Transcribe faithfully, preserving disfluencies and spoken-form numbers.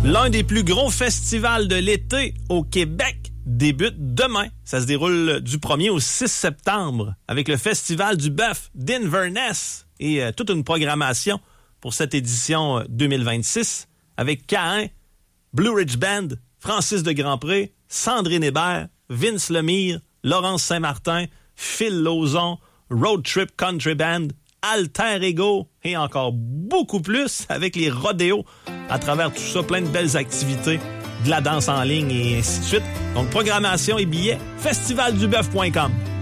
L'un des plus gros festivals de l'été au Québec débute demain. Ça se déroule du premier au six septembre avec le Festival du bœuf d'Inverness et euh, toute une programmation pour cette édition deux mille vingt-six avec Caïn, Blue Ridge Band, Francis de Grandpré, Sandrine Hébert, Vince Lemire, Laurence Saint-Martin, Phil Lauzon, Road Trip Country Band, Alter Ego et encore beaucoup plus avec les rodéos. À travers tout ça, plein de belles activités, de la danse en ligne et ainsi de suite. Donc, programmation et billets, festival du bœuf point com.